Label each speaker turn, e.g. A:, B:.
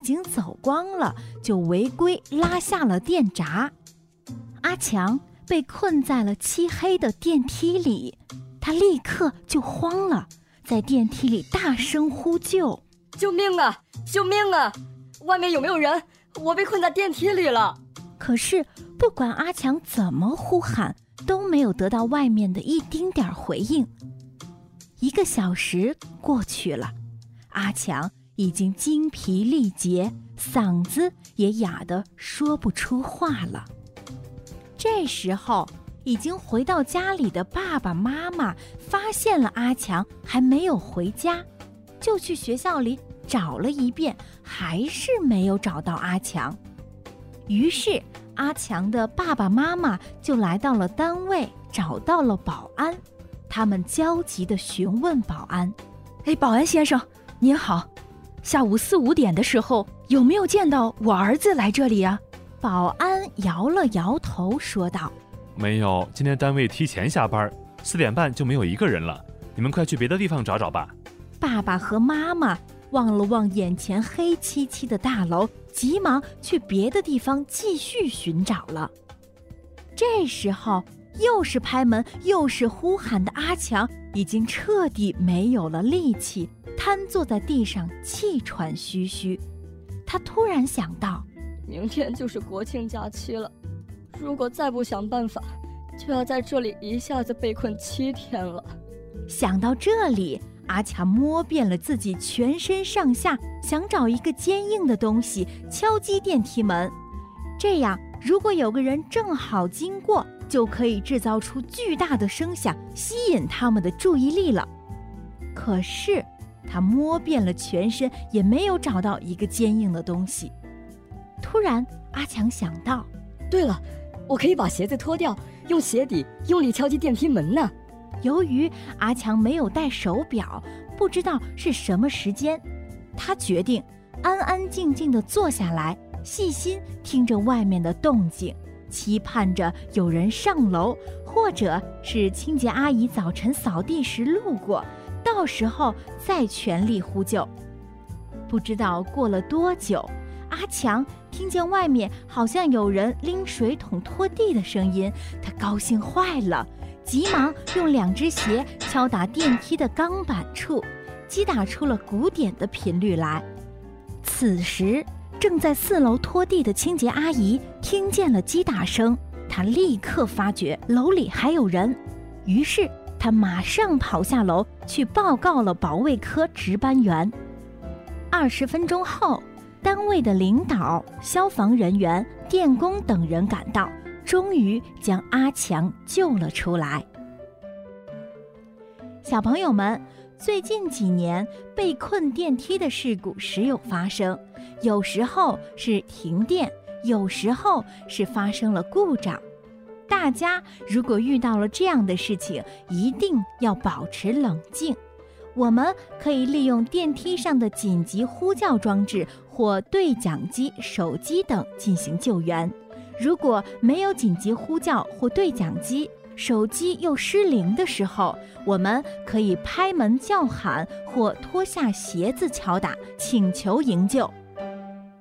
A: 经走光了，就违规拉下了电闸。阿强被困在了漆黑的电梯里，他立刻就慌了，在电梯里大声呼救：
B: 救命啊！救命啊！外面有没有人？我被困在电梯里了。
A: 可是不管阿强怎么呼喊，都没有得到外面的一丁点回应。1个小时过去了，阿强已经精疲力竭，嗓子也哑得说不出话了。这时候已经回到家里的爸爸妈妈发现了阿强还没有回家，就去学校里找了一遍，还是没有找到阿强。于是阿强的爸爸妈妈就来到了单位，找到了保安。他们焦急地询问保安：
C: 保安先生您好，下午4、5点的时候有没有见到我儿子来这里啊？
A: 保安摇了摇头说道：
D: 没有，今天单位提前下班，4点半就没有一个人了，你们快去别的地方找找吧。
A: 爸爸和妈妈望了望眼前黑漆漆的大楼，急忙去别的地方继续寻找了。这时候又是拍门又是呼喊的阿强已经彻底没有了力气，瘫坐在地上气喘吁吁。他突然想到，
B: 明天就是国庆假期了，如果再不想办法，就要在这里一下子被困7天了。
A: 想到这里，阿强摸遍了自己全身上下，想找一个坚硬的东西敲击电梯门，这样如果有个人正好经过，就可以制造出巨大的声响，吸引他们的注意力了。可是他摸遍了全身，也没有找到一个坚硬的东西。突然阿强想到，
B: 对了，我可以把鞋子脱掉，用鞋底用力敲击电梯门呢。
A: 由于阿强没有带手表，不知道是什么时间，他决定安安静静地坐下来，细心听着外面的动静，期盼着有人上楼，或者是清洁阿姨早晨扫地时路过，到时候再全力呼救。不知道过了多久，阿强听见外面好像有人拎水桶拖地的声音，他高兴坏了，急忙用2只鞋敲打电梯的钢板处，击打出了鼓点的频率来。此时正在4楼拖地的清洁阿姨听见了击打声，她立刻发觉楼里还有人，于是她马上跑下楼去报告了保卫科值班员。20分钟后，单位的领导、消防人员、电工等人赶到，终于将阿强救了出来。小朋友们，最近几年被困电梯的事故时有发生，有时候是停电，有时候是发生了故障。大家如果遇到了这样的事情，一定要保持冷静。我们可以利用电梯上的紧急呼叫装置或对讲机、手机等进行救援。如果没有紧急呼叫或对讲机，手机又失灵的时候，我们可以拍门叫喊或脱下鞋子敲打，请求营救。